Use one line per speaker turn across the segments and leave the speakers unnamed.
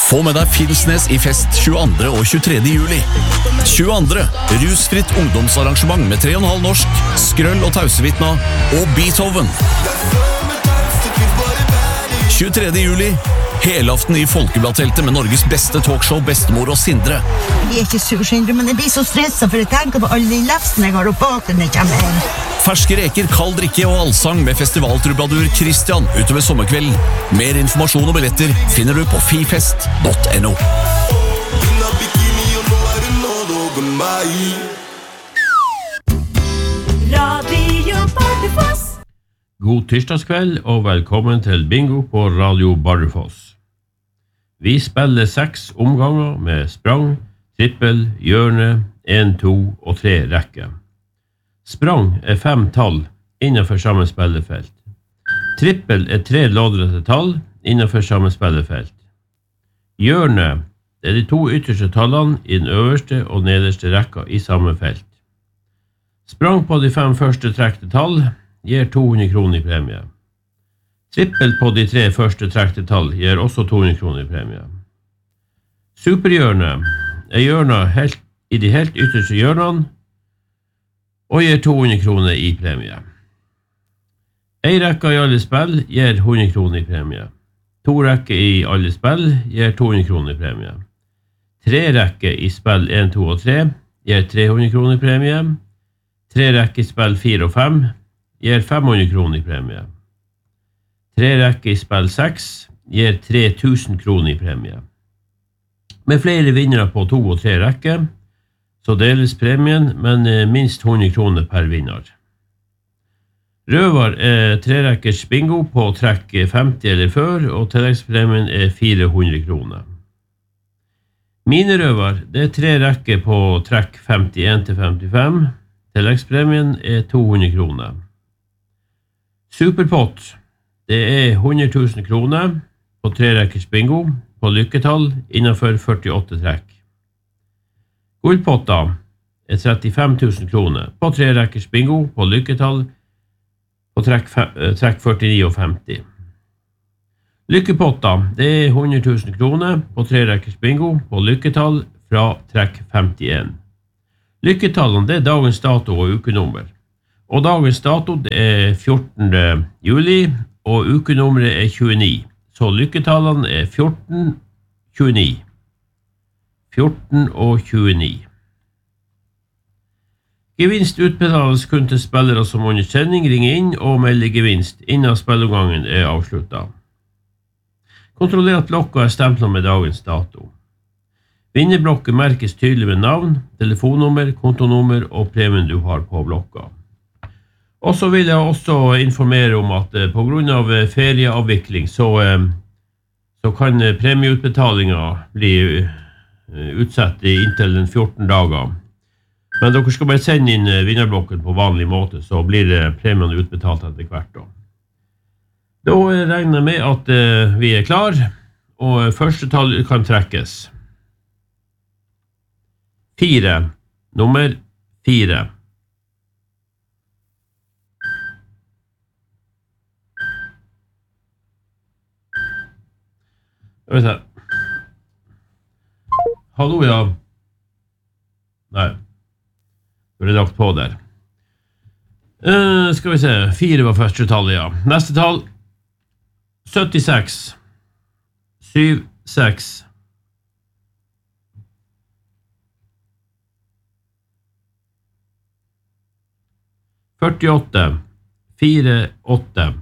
Få med deg Finnsnes i fest 22. og 23. juli. 22. Rusfritt ungdomsarrangement med 3,5 norsk, Skrøll og Tausevitna og Beethoven. 23. juli, helaften i Folkebladteltet med Norges beste talkshow Bestemor og Sindre.
Jeg ikke sur, Sindre, men jeg blir så stresset for jeg tenker på alle de lefsene jeg har opp bak når jeg kommer hjem.
Ferske reker, kald drikke og allsang med festivaltrubadur Christian utover sommerkvelden. Mer informasjon og billetter finner du på fifest.no.
Radio Bardufoss.
God tirsdagskveld og velkommen til bingo på Radio Bardufoss. Vi spiller 6 omganger med sprang, trippel, hjørne, 1, 2 og 3 rekker. Sprang 5 tall innenfor samme spillefelt. Trippel 3 loddrette tall innenfor samme spillefelt. Hjørne de 2 ytterste tallene i den øverste og nederste rekka i samme felt. Sprang på de 5 første trekte tall gir 200 kroner i premie. Trippel på de 3 første trekte tall gir også 200 kroner i premie. Superhjørne hjørne i de helt ytterste hjørnene og gir 200 kroner i premie. En rekke i alle spill gir 100 kroner i premie. 2 rekker i alle spill gir 200 kroner i premie. 3 rekker i spill 1, 2 og 3 gir 300 kroner i premie. 3 rekker i spill 4 og 5 gir 500 kroner i premie. 3 rekker i spill 6 gir 3000 kroner i premie. Med flere vinnere på 2 og 3 rekker, så deles premien, men minst 100 kroner per vinner. Røver 3 rekkers bingo på trekk 50 eller før, og tilleggspremien 400 kroner. Minerøver 3 rekker på trekk 51 til 55, tilleggspremien 200 kroner. Superpott, det 100 000 kroner på 3 rekkers bingo på lykketall innenfor 48 trekk. Gullpotta 35 000 kroner på 3 rekkers bingo på lykketall på trekk 49 og 50. Lykkepotta, det 100 000 kroner på 3 rekkers bingo på lykketall fra trekk 51. Lykketallene det dagens dato og ukenummer. Og dagens dato det 14. juli, og ukenummeret 29. Så lykketallene 14, 29. 14 og 29. Gevinst utbetales kun til spillere som under sending ringer inn og melder gevinst innen spilleomgangen avsluttet. Kontroller at blokka stemplet med dagens dato. Vinnerblokken merkes tydelig med navn, telefonnummer, kontonummer og premien du har på blokka. Og så vil jeg også informere om at på grunn av ferieavvikling så kan premieutbetalingen bli utsatt i inntil 14 dager. Men dere skal bare sende inn vinnerblokken på vanlig måte, så blir premiene utbetalt etter hvert da. Da regner jeg med at vi klar, og første tall kan trekkes. 4, nummer 4. Hallo, ja. Nei. Det ble lagt på der. Skal vi se. 4 var første tallet, ja. Neste tall. 76. 7, 6. 48. 4, 8.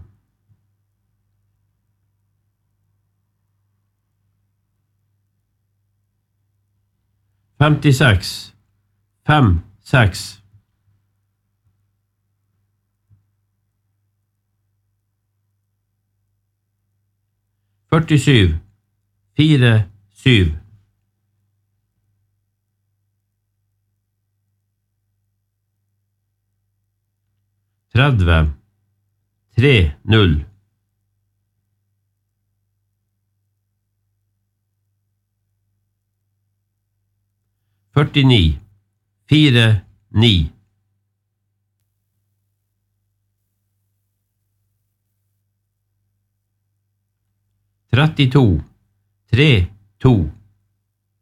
56, 5, 6. 47, 4, 7. 30, 3, 0. 49, 4, 9. 32, 3, 2.